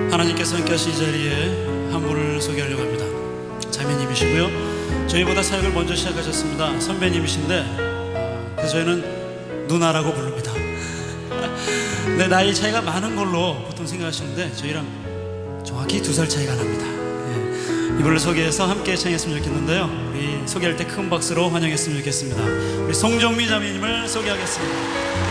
하나님께서 함께하신 이 자리에 한 분을 소개하려고 합니다. 자매님이시고요, 저희보다 사역을 먼저 시작하셨습니다. 선배님이신데 그래서 저희는 누나라고 부릅니다. 네, 나이 차이가 많은 걸로 보통 생각하시는데 저희랑 정확히 2살 차이가 납니다. 이분을 소개해서 함께 청했으면 좋겠는데요, 우리 소개할 때 큰 박수로 환영했으면 좋겠습니다. 우리 송정미 자매님을 소개하겠습니다.